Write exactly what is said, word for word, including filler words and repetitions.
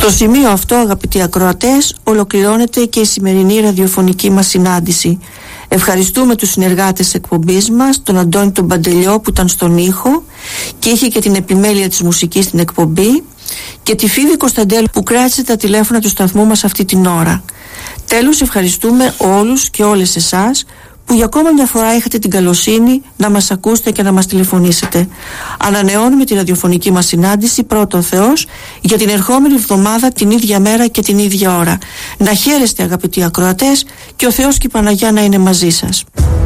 Στο σημείο αυτό, αγαπητοί ακροατές, ολοκληρώνεται και η σημερινή ραδιοφωνική μας συνάντηση. Ευχαριστούμε τους συνεργάτες της εκπομπής μας, τον Αντώνη τον Παντελιό που ήταν στον ήχο και είχε και την επιμέλεια της μουσικής στην εκπομπή, και τη Φίβη Κωνσταντέλου που κράτησε τα τηλέφωνα του σταθμού μας αυτή την ώρα. Τέλος, ευχαριστούμε όλους και όλες εσάς που για ακόμα μια φορά είχατε την καλοσύνη να μας ακούσετε και να μας τηλεφωνήσετε. Ανανεώνουμε τη ραδιοφωνική μας συνάντηση, πρώτο ο Θεός, για την ερχόμενη εβδομάδα την ίδια μέρα και την ίδια ώρα. Να χαίρεστε, αγαπητοί ακροατές, και ο Θεός και η Παναγιά να είναι μαζί σας.